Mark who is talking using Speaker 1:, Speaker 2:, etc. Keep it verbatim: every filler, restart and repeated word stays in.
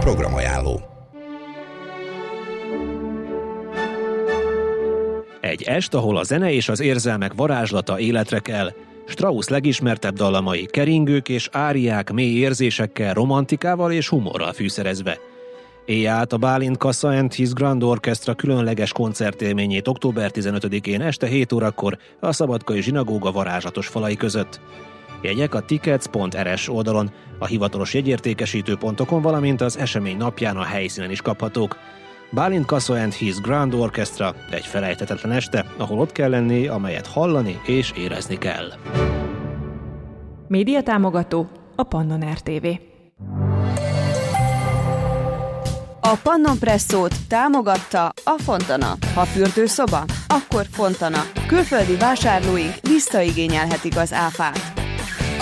Speaker 1: programajánló.
Speaker 2: Egy est, ahol a zene és az érzelmek varázslata életre kell. Strauss legismertebb dallamai keringők és áriák mély érzésekkel, romantikával és humorral fűszerezve. Élj át a Bálint Kassa and His Grand Orchestra különleges koncertélményét október tizenötödikén este hét órakor a Szabadkai Zsinagóga varázslatos falai között. Jegyek a tickets pont er es oldalon, a hivatalos jegyértékesítő pontokon, valamint az esemény napján a helyszínen is kaphatók. Bálint Kassa and His Grand Orchestra egy felejthetetlen este, ahol ott kell lenni, amelyet hallani és érezni kell.
Speaker 3: Média támogató a Pannon er té vé.
Speaker 4: A Pannon Presszót támogatta a Fontana. Ha fürdőszoba, akkor Fontana. Külföldi vásárlóink visszaigényelhetik az áfát.